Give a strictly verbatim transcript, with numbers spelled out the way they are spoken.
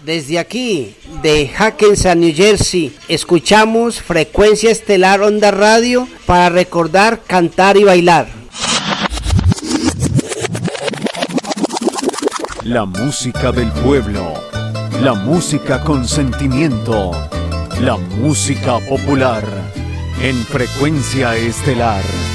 Desde aquí, de Hackensack, New Jersey, escuchamos Frecuencia Estelar Onda Radio para recordar, cantar y bailar. La música del pueblo, la música con sentimiento, la música popular, en Frecuencia Estelar.